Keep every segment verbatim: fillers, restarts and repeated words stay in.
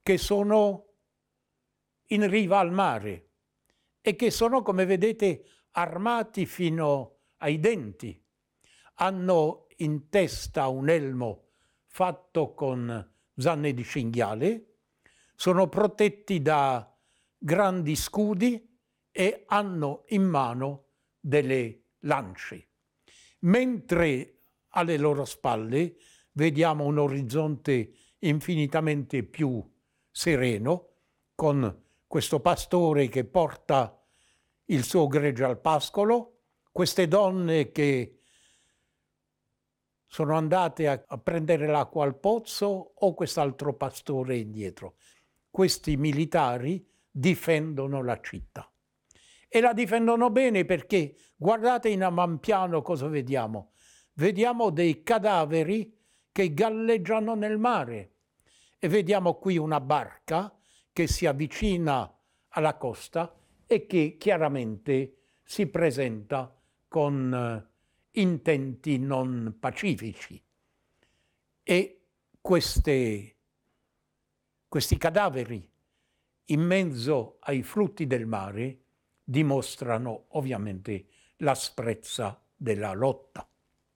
che sono in riva al mare e che sono, come vedete, armati fino ai denti. Hanno in testa un elmo fatto con zanne di cinghiale, sono protetti da grandi scudi e hanno in mano delle lance. Mentre alle loro spalle vediamo un orizzonte infinitamente più sereno, con questo pastore che porta il suo gregge al pascolo, queste donne che sono andate a, a prendere l'acqua al pozzo o quest'altro pastore indietro. Questi militari difendono la città. E la difendono bene perché, guardate in avampiano cosa vediamo. Vediamo dei cadaveri che galleggiano nel mare e vediamo qui una barca che si avvicina alla costa e che chiaramente si presenta con eh, intenti non pacifici. E queste, questi cadaveri in mezzo ai frutti del mare dimostrano ovviamente l'asprezza della lotta.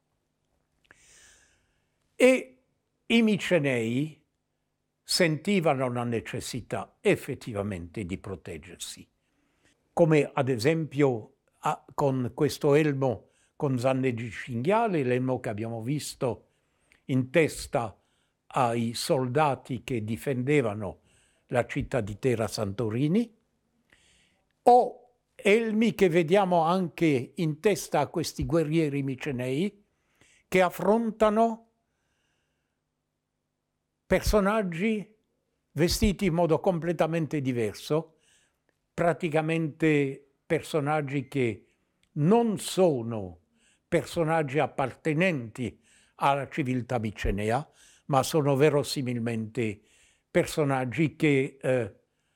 E i Micenei sentivano la necessità effettivamente di proteggersi, come ad esempio a, con questo elmo con zanne di cinghiale, l'elmo che abbiamo visto in testa ai soldati che difendevano la città di Terra Santorini, o elmi che vediamo anche in testa a questi guerrieri micenei che affrontano personaggi vestiti in modo completamente diverso, praticamente personaggi che non sono personaggi appartenenti alla civiltà micenea, ma sono verosimilmente personaggi che eh,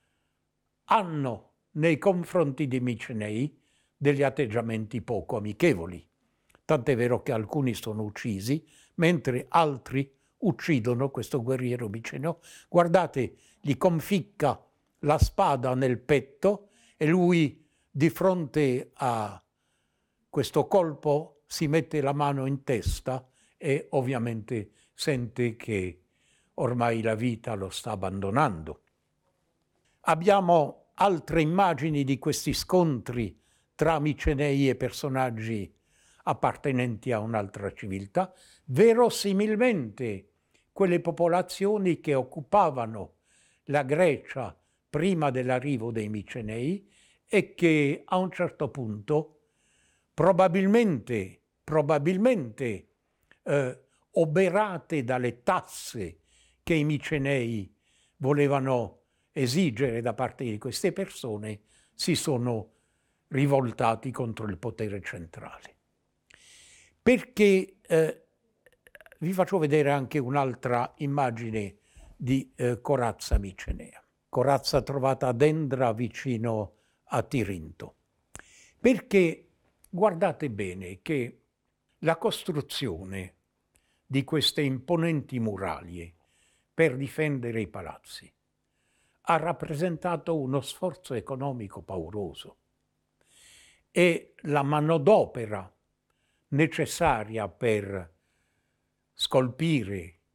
hanno nei confronti dei Micenei degli atteggiamenti poco amichevoli. Tant'è vero che alcuni sono uccisi, mentre altri uccidono questo guerriero miceneo. Guardate, gli conficca la spada nel petto e lui di fronte a questo colpo si mette la mano in testa e ovviamente sente che ormai la vita lo sta abbandonando. Abbiamo altre immagini di questi scontri tra Micenei e personaggi appartenenti a un'altra civiltà, verosimilmente quelle popolazioni che occupavano la Grecia prima dell'arrivo dei Micenei e che a un certo punto probabilmente, probabilmente eh, oberate dalle tasse che i Micenei volevano esigere da parte di queste persone, si sono rivoltati contro il potere centrale. Perché eh, vi faccio vedere anche un'altra immagine di eh, corazza micenea, corazza trovata ad Endra vicino a Tirinto. Perché guardate bene che la costruzione di queste imponenti muraglie per difendere i palazzi ha rappresentato uno sforzo economico pauroso e la manodopera necessaria per scolpire,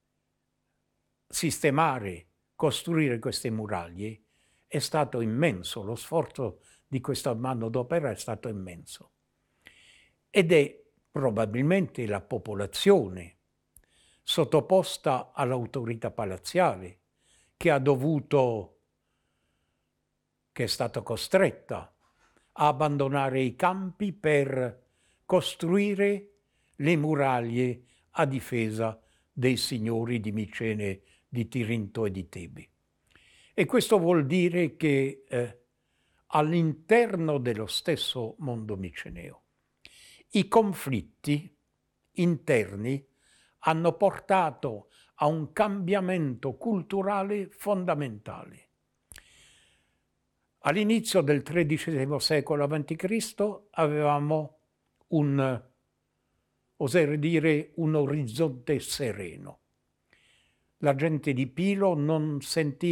sistemare, costruire queste muraglie è stato immenso, lo sforzo di questa manodopera è stato immenso. Ed è probabilmente la popolazione sottoposta all'autorità palaziale che ha dovuto, che è stata costretta a abbandonare i campi per costruire le muraglie a difesa dei signori di Micene, di Tirinto e di Tebe. E questo vuol dire che eh, all'interno dello stesso mondo miceneo i conflitti interni hanno portato a un cambiamento culturale fondamentale. All'inizio del tredicesimo secolo avanti Cristo avevamo un, oserei dire, un orizzonte sereno. La gente di Pilo non sentiva